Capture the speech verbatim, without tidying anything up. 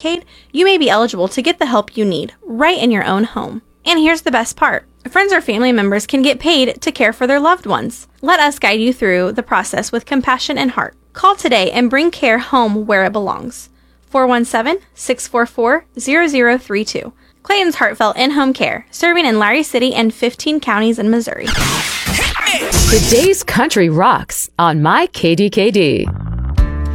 Medicaid, you may be eligible to get the help you need right in your own home. And here's the best part. Friends or family members can get paid to care for their loved ones. Let us guide you through the process with compassion and heart. Call today and bring care home where it belongs. four one seven, six four four, zero zero three two. Clayton's Heartfelt In-Home Care, serving in Larry City and fifteen counties in Missouri. Today's Country Rocks on My K D K D.